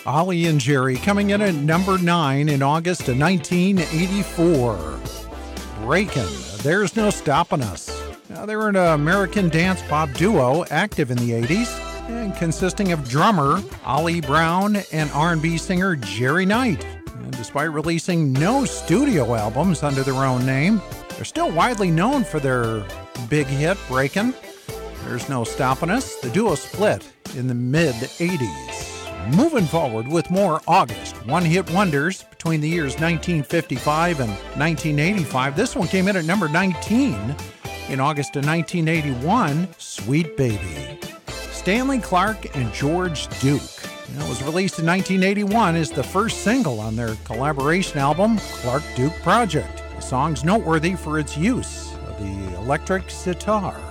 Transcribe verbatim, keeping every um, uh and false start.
Ollie and Jerry coming in at number nine in August of nineteen eighty-four. Breakin', There's No Stopping Us. Now, they were an American dance pop duo active in the eighties and consisting of drummer Ollie Brown and R and B singer Jerry Knight. And despite releasing no studio albums under their own name, they're still widely known for their big hit, Breakin', There's No Stopping Us. The duo split in the mid-eighties. Moving forward with more August one-hit wonders between the years nineteen fifty-five and nineteen eighty-five. This one came in at number nineteen in August of nineteen eighty-one, Sweet Baby. Stanley Clarke and George Duke. It was released in nineteen eighty-one as the first single on their collaboration album, Clarke Duke Project. The song's noteworthy for its use of the electric sitar.